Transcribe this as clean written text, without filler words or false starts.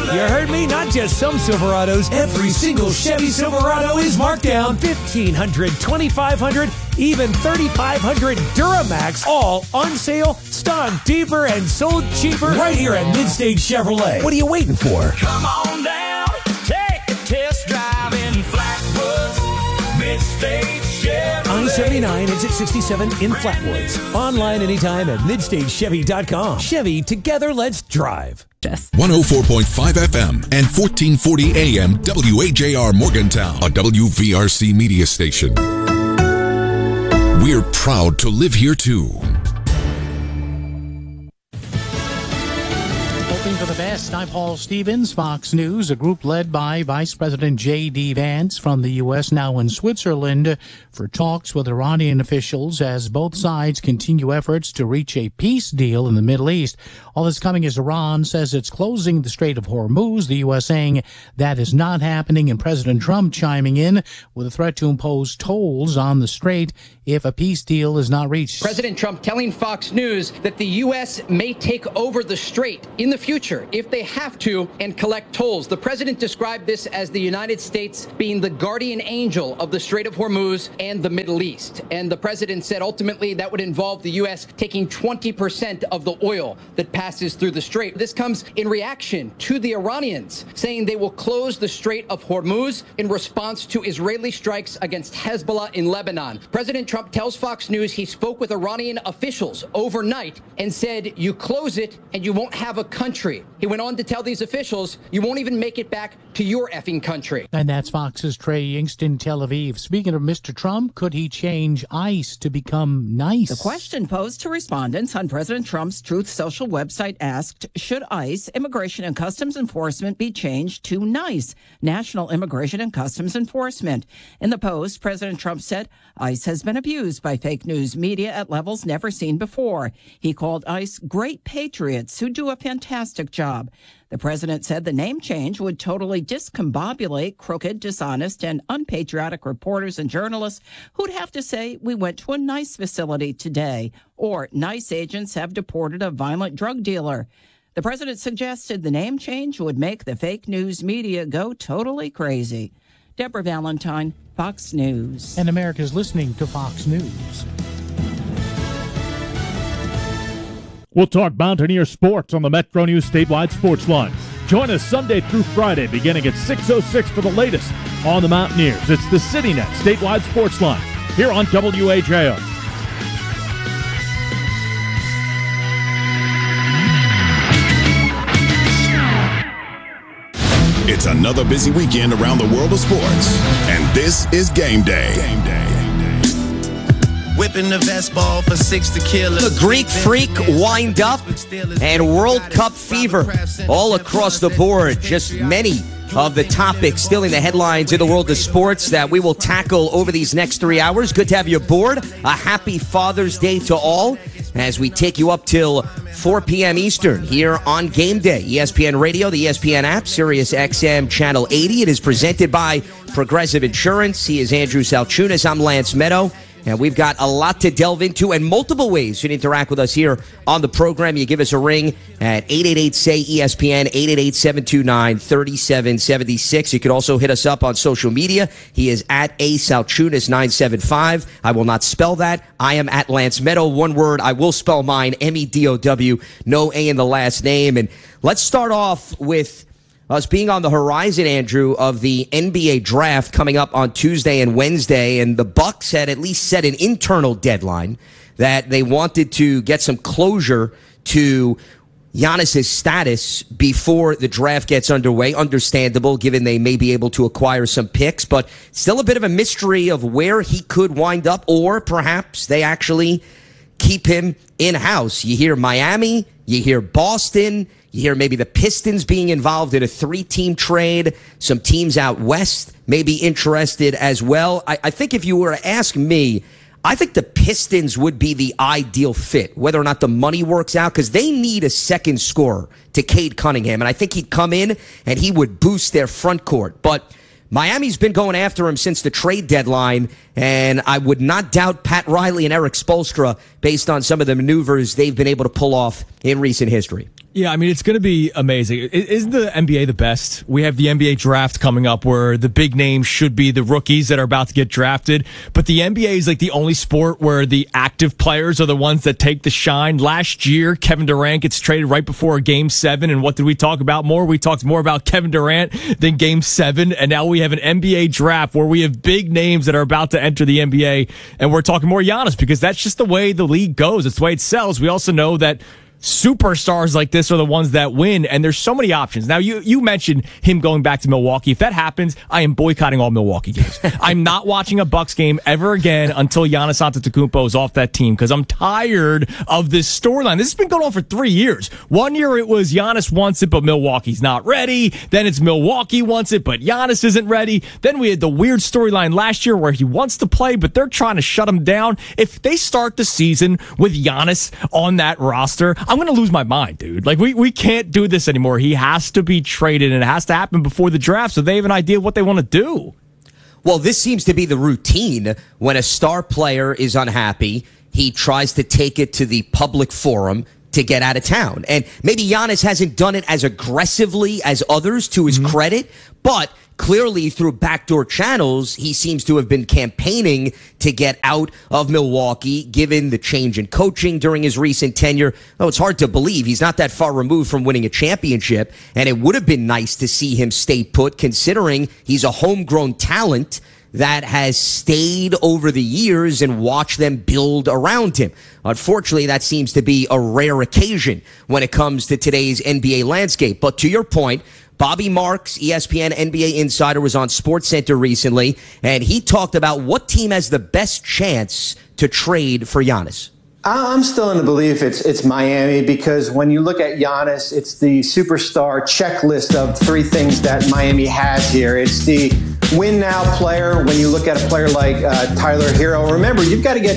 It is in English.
You heard me? Not just some Silverados. Every single Chevy Silverado is marked down. $1,500, $2,500, even $3,500 Duramax. All on sale, stung deeper, and sold cheaper right here at Midstage Chevrolet. What are you waiting for? Come on down, take a test drive in Flatwoods. Midstage Chevrolet. I-79 exit 67 in Flatwoods. Online anytime at MidstageChevy.com. Chevy, together let's drive. 104.5 FM and 1440 AM WAJR Morgantown, a WVRC media station. We're proud to live here too. Hoping for the best. I'm Paul Stevens, Fox News. A group led by Vice President J.D. Vance from the U.S. now in Switzerland for talks with Iranian officials as both sides continue efforts to reach a peace deal in the Middle East. All this coming as Iran says it's closing the Strait of Hormuz, the U.S. saying that is not happening, and President Trump chiming in with a threat to impose tolls on the strait if a peace deal is not reached. President Trump telling Fox News that the U.S. may take over the strait in the future if they have to and collect tolls. The president described this as the United States being the guardian angel of the Strait of Hormuz and the Middle East. And the president said ultimately that would involve the U.S. taking 20% of the oil that passes through the strait. This comes in reaction to the Iranians saying they will close the Strait of Hormuz in response to Israeli strikes against Hezbollah in Lebanon. President Trump tells Fox News he spoke with Iranian officials overnight and said, you close it and you won't have a country. He went on to tell these officials, you won't even make it back to your effing country. And that's Fox's Trey Yingst in Tel Aviv. Speaking of Mr. Trump, could he change ICE to become nice? The question posed to respondents on President Trump's Truth Social website asked, should ICE, Immigration and Customs Enforcement, be changed to NICE, National Immigration and Customs Enforcement? In the post, President Trump said ICE has been abused by fake news media at levels never seen before. He called ICE great patriots who do a fantastic job. The president said the name change would totally discombobulate crooked, dishonest, and unpatriotic reporters and journalists who'd have to say we went to a nice facility today, or nice agents have deported a violent drug dealer. The president suggested the name change would make the fake news media go totally crazy. Deborah Valentine, Fox News. And America's listening to Fox News. We'll talk Mountaineer sports on the Metro News statewide sports line. Join us Sunday through Friday beginning at 6:06 for the latest on the Mountaineers. It's the CityNet statewide sports line here on WAJO. It's another busy weekend around the world of sports, and this is Game Day. Game Day. Whipping the vest ball for 6 to kill. The Greek Freak wind up and World Cup fever all across the board. Just many of the topics still in the headlines in the world of sports that we will tackle over these next 3 hours. Good to have you aboard. A happy Father's Day to all as we take you up till 4 p.m. Eastern here on Game Day. ESPN Radio, the ESPN app, Sirius XM Channel 80. It is presented by Progressive Insurance. He is Andrew Salchunas. I'm Lance Meadow. And we've got a lot to delve into and multiple ways you can interact with us here on the program. You give us a ring at 888-SAY-ESPN, 888-729-3776. You can also hit us up on social media. He is at ASalchunas975. I will not spell that. I am at Lance Meadow. One word. I will spell mine, M-E-D-O-W. No A in the last name. And let's start off with us being on the horizon, Andrew, of the NBA draft coming up on Tuesday and Wednesday, and the Bucks had at least set an internal deadline that they wanted to get some closure to Giannis's status before the draft gets underway. Understandable, given they may be able to acquire some picks, but still a bit of a mystery of where he could wind up, or perhaps they actually keep him in-house. You hear Miami, you hear Boston, you hear maybe the Pistons being involved in a 3-team trade. Some teams out west may be interested as well. I think if you were to ask me, I think the Pistons would be the ideal fit, whether or not the money works out, because they need a second scorer to Cade Cunningham. And I think he'd come in and he would boost their front court. But Miami's been going after him since the trade deadline, and I would not doubt Pat Riley and Eric Spoelstra based on some of the maneuvers they've been able to pull off in recent history. Yeah, I mean, it's going to be amazing. Isn't the NBA the best? We have the NBA draft coming up where the big names should be the rookies that are about to get drafted. But the NBA is like the only sport where the active players are the ones that take the shine. Last year, Kevin Durant gets traded right before Game 7. And what did we talk about more? We talked more about Kevin Durant than Game 7. And now we have an NBA draft where we have big names that are about to enter the NBA. And we're talking more Giannis because that's just the way the league goes. It's the way it sells. We also know that superstars like this are the ones that win, and there's so many options. Now, you mentioned him going back to Milwaukee. If that happens, I am boycotting all Milwaukee games. I'm not watching a Bucks game ever again until Giannis Antetokounmpo is off that team because I'm tired of this storyline. This has been going on for 3 years. 1 year it was Giannis wants it, but Milwaukee's not ready. Then it's Milwaukee wants it, but Giannis isn't ready. Then we had the weird storyline last year where he wants to play, but they're trying to shut him down. If they start the season with Giannis on that roster, I'm going to lose my mind, dude. Like, we can't do this anymore. He has to be traded, and it has to happen before the draft so they have an idea of what they want to do. Well, this seems to be the routine. When a star player is unhappy, he tries to take it to the public forum to get out of town. And maybe Giannis hasn't done it as aggressively as others, to his credit, but clearly through backdoor channels, he seems to have been campaigning to get out of Milwaukee, given the change in coaching during his recent tenure. Oh, it's hard to believe he's not that far removed from winning a championship, and it would have been nice to see him stay put, considering he's a homegrown talent that has stayed over the years and watched them build around him. Unfortunately, that seems to be a rare occasion when it comes to today's NBA landscape. But to your point, Bobby Marks, ESPN NBA insider, was on SportsCenter recently, and he talked about what team has the best chance to trade for Giannis. I'm still in the belief it's Miami, because when you look at Giannis, it's the superstar checklist of 3 things that Miami has here. It's the win now player. When you look at a player like Tyler Hero, remember, you've got to get